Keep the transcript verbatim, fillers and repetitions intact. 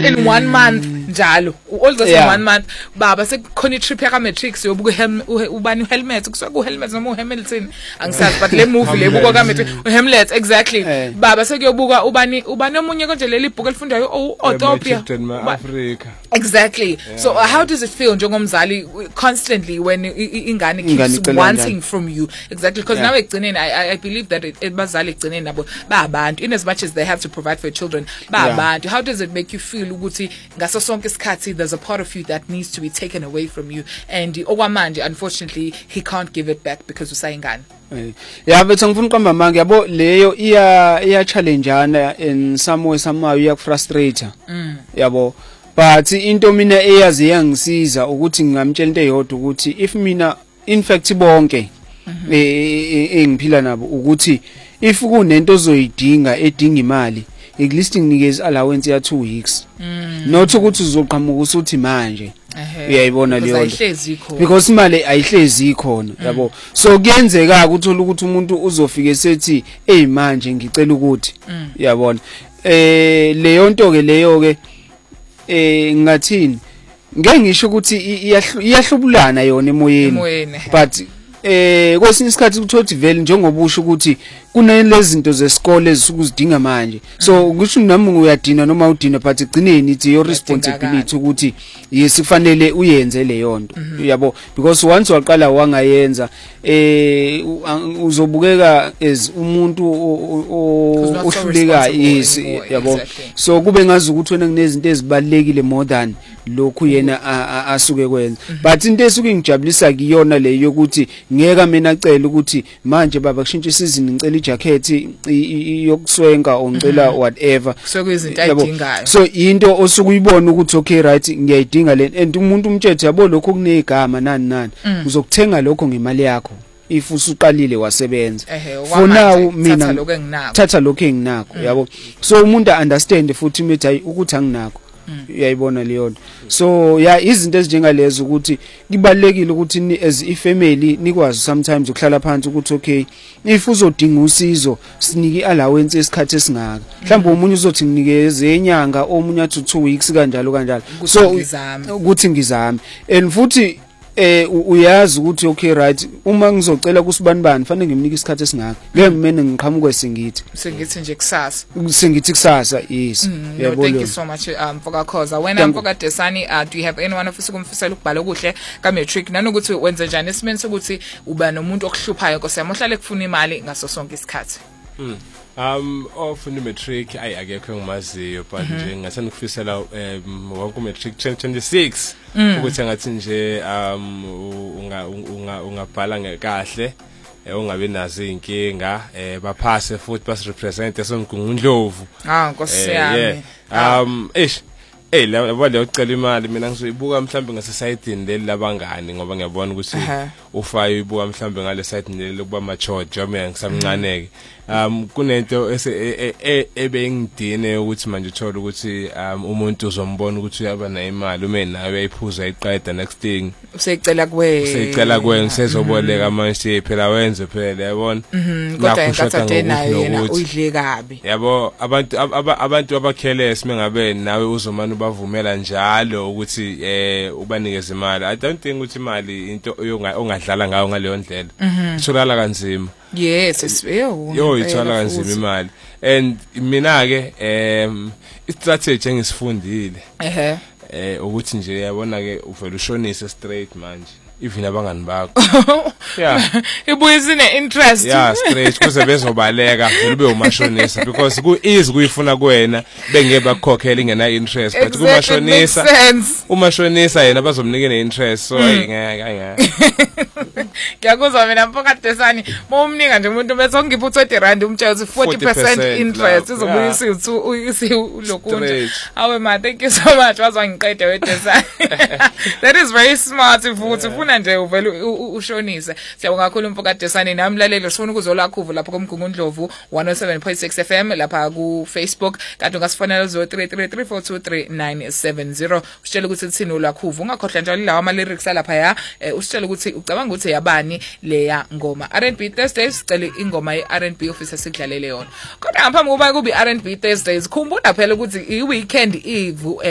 in one month njalo all this yeah. in one month baba sekukhona itrip yaka Matrix yobuka ubani uHelmet kusuka uHelmet noma uHamilton angisazi but le movie le buka ka Matrix uHamlet exactly yeah. baba sekuyobuka ubani ubani omunye konje leli book elifundayo uUtopia Africa exactly yeah. so uh, how does it feel njengomzali constantly when ingane keeps wanting from you exactly because yeah. now egcineni I I believe that bazali egcineni nabo ba abantu in as much as they have to provide for children ba abantu yeah. how does it make you feel ukuthi ngaso sonke isikhathi there's a part of you that needs to be taken away from you and okwamanje unfortunately he can't give it back because usayingane yeah but ngifuna uqamba manje yabo leyo iya iya challengeana in some way somehow iya frustrate mm. yabo but into mina eyazi yangisiza ukuthi ngingamtshela into eyodwa ukuthi if mina in fact bonke engiphila nabo ukuthi if kunento ozoyidinga edinga imali at least nginikeze allowance ya two weeks mm. not ukuthi uzoqhamuka usuthi manje uyayibona leyo nto because imali ayihlezi ikhona yabo so kuyenzeka ukuthola ukuthi umuntu uzofika esethi hey manje ngicela ukuthi uyabona eh leyo nto ke leyo ke eh ngathini ngeke ngisho ukuthi iyahlubulana yona emoyeni but eh kwesinye isikhathi uthothi vele njengoba usho ukuthi kunalezi zinto zesikole ezisukuzidinga manje so ukuthi nami uyadina noma udina but igcineni it's your responsibility ukuthi yesifanele uyenze le yonto yabo because once waqala wangayenza eh uzobukeka as umuntu ohluleka yes yabo so kube ngazi ukuthi wena kunezinto ezibalekile more than lokhu yena asuke kwenza but into esuke ngijabulisa kuyona le yokuthi ngeka mina acela ukuthi manje baba kushintsha isizini ngicela ijacket yokuswenka ongicela whatever so kuyizinto ayidingayo so into osukuyibona ukuthi okay right ngiyayidinga le and umuntu umthetho yabo lokho kunegama nani nani uzokuthenga lokho ngemali yakho if usuqalile wasebenza for now mina thatha lokho enginakho yabo so umuntu understand futhi mithi hayi ukuthi anginakho uyayibona leyo nto so yeah izinto ezinjengalezo ukuthi kubalekile ukuthi as ifamily nikwazi sometimes ukuhlala phansi ukuthi okay if uzodinga usizo sinike allowance esikhathi esingaka mhlawumbe umunye uzothi nginikeze enyanga omunye athi two weeks kanjalo kanjalo so ukuthi ngizame and futhi eh uyazi ukuthi okay right uma ngizocela kusibanibani fanele ngimnike isikhathi esingaka ngeke ngimene ngiqhamuke singithi sengithi nje kusasa sengithi kusasa yes yebo thank you so much um Mfokakhoza wena Mfokadesani uh, do you have anyone ofisa ukumfisela ukubhala okuhle ka Matric nanokuthi wenze njani esimeni sokuthi uba nomuntu okuhluphayo nkosiyami ohlale kufuna imali ngaso sonke isikhathi mm. Um ofuna Matric ay akekho ngimaziyo but nje ngathanda ukufisela um wonke Matric twenty twenty-six ukuthi ngathi nje um unga unga ungabhala ngekahle ungabe nazo inkinga eh baphase futhi bas represent somgungundlovu ah nkosiyami um eish eh labo locela imali mina ngizoyibuka mhlambe ngasesayidini leli labangani ngoba ngiyabona ukuthi ufayo ibuka mhlambe ngale side leli lokuba machojo mina ngisamncaneke um kunento ebengidine ukuthi manje uthola ukuthi um umuntu uzombona ukuthi uyaba na imali uma nawe uyayiphuza iqeda next thing usecela kuwe usecela kuwe ngisezoboleka manje phela wenze phela yabona kodwa enkathi nayo yena uyidle kabi yabo abantu abantu abakhelesi mengabe nawe uzomana bavumela njalo ukuthi eh ubanikeze imali I don't think ukuthi imali into ongadlala ngayo ngaleyo ndlela itholakala kanzima yes isiyo yo itholakala kanzima imali and mina ke em istrategy engisifundile ehe eh ukuthi nje yabona ke uvela ushonise straight manje even abangani bakho yeah ibuye ne interest yeah straight kuze bezobaleka vele ube umashonisa because ku easy kuyifuna kuwena bengeke bakukhokhela ingena interest but kumashonisa umashonisa yena bazomnika ne interest so ngeke ngeke ngiyakuzwa mina Mfokadesani momnika nje umuntu bese ngipha twenty rand umtshela ukuthi forty percent interest izobuyisa u lokunje awe ma thank you so much wazwa ngiqede wedesani that is very smart futhi ufuna nje uvela ushonise siyabonga kakhulu Mfokadesani nami lalelo sifuna ukuzolakhuvu lapha komgungundlovu one oh seven point six F M lapha ku Facebook kanti ungasifonela zero three three three four two three nine seven zero usitshela ukuthi sithini olakhuvu ungakhohlwa njalo lawa ama lyrics lapha ya usitshela ukuthi ucabanga ukuthi yabani leya ngoma R and B Thursdays sicela ingoma ye R and B officer sidlalele yona kodwa ngaphambi kuba kubi R and B Thursdays khumbula phela ukuthi i weekend eve